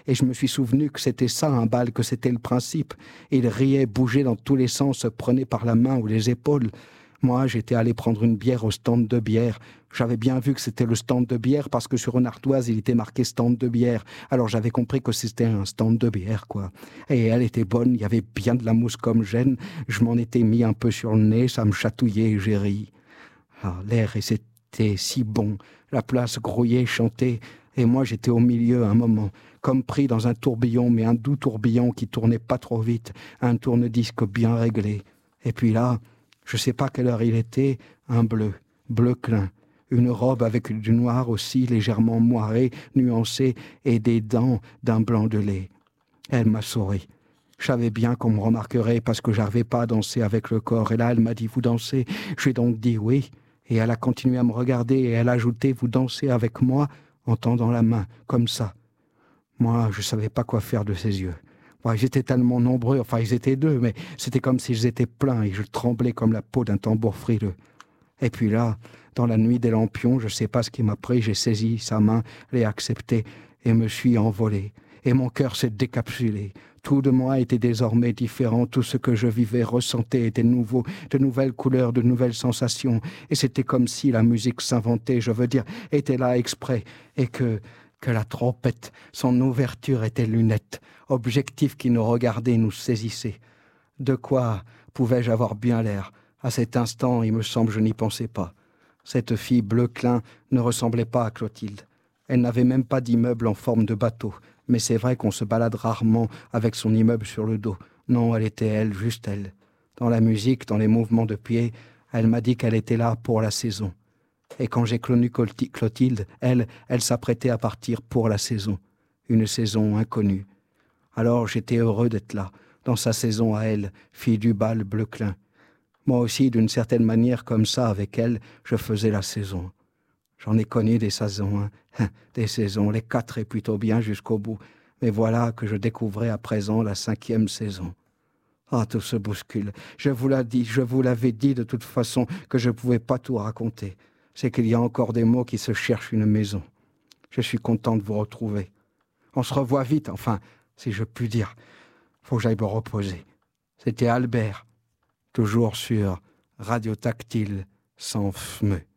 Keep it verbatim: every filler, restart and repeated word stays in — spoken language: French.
et je me suis souvenu que c'était ça un bal, que c'était le principe. Il riait, bougeait dans tous les sens, se prenait par la main ou les épaules. Moi, j'étais allé prendre une bière au stand de bière. J'avais bien vu que c'était le stand de bière parce que sur une ardoise, il était marqué stand de bière. Alors j'avais compris que c'était un stand de bière, quoi. Et elle était bonne, il y avait bien de la mousse comme gêne. Je m'en étais mis un peu sur le nez, ça me chatouillait et j'ai ri. Ah, l'air, et c'était si bon. La place grouillait, chantait. Et moi, j'étais au milieu un moment, comme pris dans un tourbillon, mais un doux tourbillon qui tournait pas trop vite, un tourne-disque bien réglé. Et puis là, je sais pas quelle heure il était, un bleu, bleu clin, une robe avec du noir aussi, légèrement moiré, nuancé, et des dents d'un blanc de lait. Elle m'a souri. Je savais bien qu'on me remarquerait parce que j'arrivais pas à danser avec le corps. Et là, elle m'a dit, vous dansez? J'ai donc dit oui. Et elle a continué à me regarder et elle a ajouté, vous dansez avec moi, en tendant la main, comme ça. Moi, je savais pas quoi faire de ses yeux. Ouais, ils étaient tellement nombreux, enfin ils étaient deux, mais c'était comme s'ils étaient pleins et je tremblais comme la peau d'un tambour frileux. Et puis là, dans la nuit des lampions, je sais pas ce qui m'a pris, j'ai saisi sa main, l'ai acceptée et me suis envolé. Et mon cœur s'est décapsulé. Tout de moi était désormais différent, tout ce que je vivais, ressentais était nouveau, de nouvelles couleurs, de nouvelles sensations. Et c'était comme si la musique s'inventait, je veux dire, était là exprès, et que... que la trompette, son ouverture était lunette, objectif qui nous regardait, nous saisissait. De quoi pouvais-je avoir bien l'air? À cet instant, il me semble, je n'y pensais pas. Cette fille bleu clin ne ressemblait pas à Clotilde. Elle n'avait même pas d'immeuble en forme de bateau, mais c'est vrai qu'on se balade rarement avec son immeuble sur le dos. Non, elle était elle, juste elle. Dans la musique, dans les mouvements de pied, elle m'a dit qu'elle était là pour la saison. Et quand j'ai connu Clotilde, elle, elle s'apprêtait à partir pour la saison, une saison inconnue. Alors j'étais heureux d'être là, dans sa saison à elle, fille du bal bleu clin. Moi aussi, d'une certaine manière, comme ça, avec elle, je faisais la saison. J'en ai connu des saisons, hein, des saisons, les quatre et plutôt bien jusqu'au bout. Mais voilà que je découvrais à présent la cinquième saison. Ah, tout se bouscule. Je vous l'ai dit, je vous l'avais dit de toute façon que je ne pouvais pas tout raconter. C'est qu'il y a encore des mots qui se cherchent une maison. Je suis content de vous retrouver. On se revoit vite, enfin, si je puis dire. Faut que j'aille me reposer. C'était Albert, toujours sur Radio Tactile, sans fmeu.